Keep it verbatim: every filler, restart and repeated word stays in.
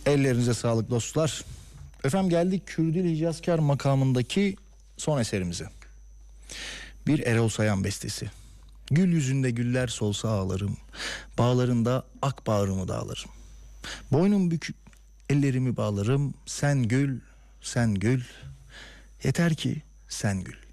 Ellerinize sağlık dostlar. Efendim geldik Kürdil Hicazkar makamındaki son eserimize. Bir Erol Sayan bestesi. Gül yüzünde güller solsa ağlarım, bağlarında ak bağrımı dağlarım. Boynum büküp ellerimi bağlarım, sen gül, sen gül, yeter ki sen gül.